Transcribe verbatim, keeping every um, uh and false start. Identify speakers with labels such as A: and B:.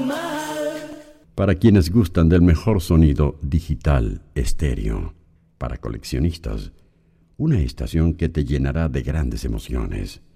A: Para quienes gustan del mejor sonido digital estéreo. Para coleccionistas, una estación que te llenará de grandes emociones.